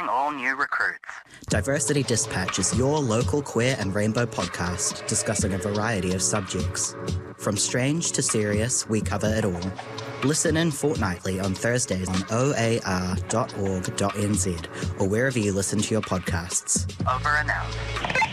calling all new recruits. Diversity Dispatch is your local queer and rainbow podcast discussing a variety of subjects. From strange to serious, we cover it all. Listen in fortnightly on Thursdays on oar.org.nz or wherever you listen to your podcasts. Over and out.